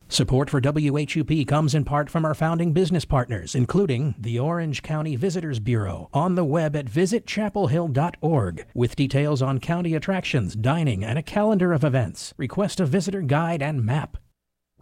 Support for WHUP comes in part from our founding business partners, including the Orange County Visitors Bureau, on the web at visitchapelhill.org, with details on county attractions, dining, and a calendar of events. Request a visitor guide and map